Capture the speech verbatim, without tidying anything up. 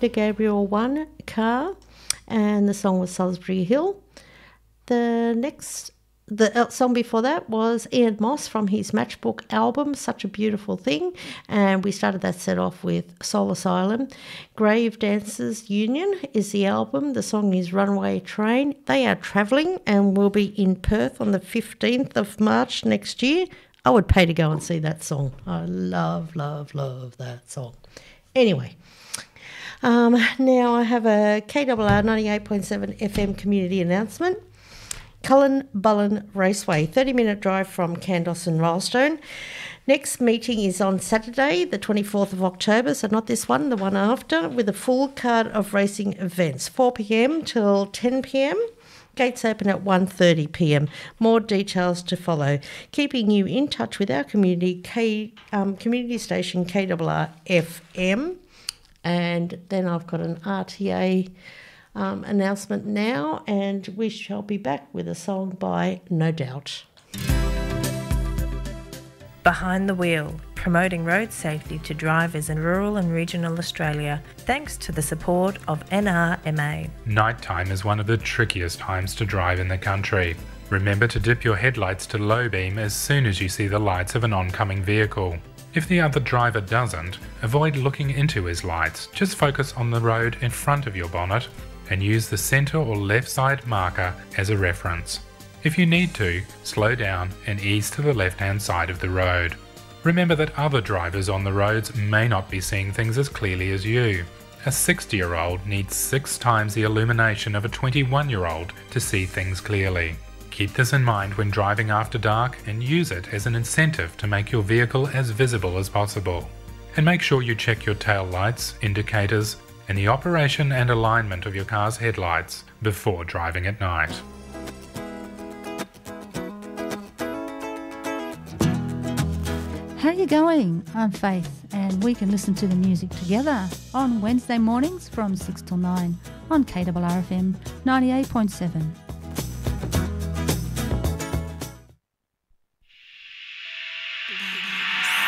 Peter Gabriel One Car, and the song was Salisbury Hill. The next, the song before that was Ian Moss from his Matchbook album, Such a Beautiful Thing, and we started that set off with Soul Asylum. Grave Dancers Union is the album. The song is Runaway Train. They are travelling and will be in Perth on the fifteenth of March next year. I would pay to go and see that song. I love, love, love that song. Anyway, um, now I have a K R R ninety-eight point seven F M community announcement. Cullen Bullen Raceway, thirty minute drive from Candos and Rylestone. Next meeting is on Saturday, the twenty-fourth of October, so not this one, the one after, with a full card of racing events, four p.m. till ten p.m. Gates open at one thirty p.m. More details to follow. Keeping you in touch with our community, K, um, community station K R R F M. And then I've got an R T A Um, announcement now, and we shall be back with a song by No Doubt. Behind the Wheel, promoting road safety to drivers in rural and regional Australia, thanks to the support of N R M A. Nighttime is one of the trickiest times to drive in the country. Remember to dip your headlights to low beam as soon as you see the lights of an oncoming vehicle. If the other driver doesn't, avoid looking into his lights. Just focus on the road in front of your bonnet and use the centre or left side marker as a reference. If you need to, slow down and ease to the left hand side of the road. Remember that other drivers on the roads may not be seeing things as clearly as you. A sixty year old needs six times the illumination of a twenty-one year old to see things clearly. Keep this in mind when driving after dark and use it as an incentive to make your vehicle as visible as possible. And make sure you check your tail lights, indicators, and the operation and alignment of your car's headlights before driving at night. How you going? I'm Faith, and we can listen to the music together on Wednesday mornings from six till nine on K R R F M ninety-eight point seven.